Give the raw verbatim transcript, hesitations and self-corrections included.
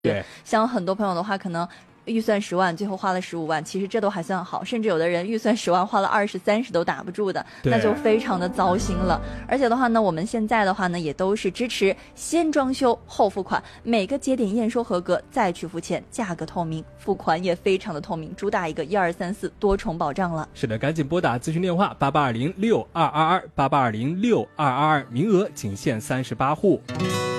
对， 像很多朋友的话，可能预算十万，最后花了十五万，其实这都还算好，甚至有的人预算十万花了二十三十都打不住的，那就非常的糟心了。而且的话呢，我们现在的话呢，也都是支持先装修后付款，每个节点验收合格再去付钱，价格透明，付款也非常的透明，主打一个一二三四多重保障了。 是的，赶紧拨打咨询电话八八二零六二二二八八二零六二二二，名额仅限三十八户。